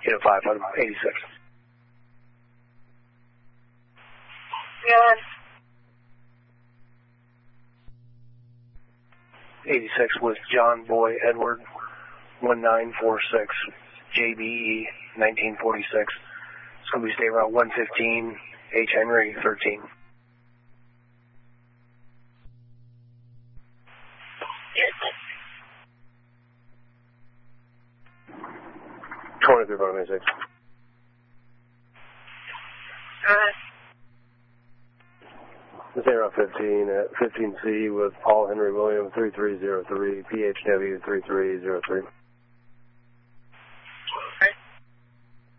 Unit 5 on 86. Good. 86 with John Boy Edward 1946 JBE 1946. It's going to be state route 115 H Henry 13. Yes. 23 on 86. State route 15 at 15C with Paul Henry William 3303 PHW 3303.